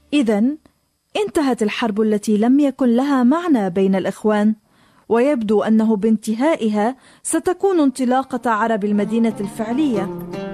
إذن انتهت الحرب التي لم يكن لها معنى بين الإخوان، ويبدو أنه بانتهائها ستكون انطلاقة عرب المدينة الفعلية.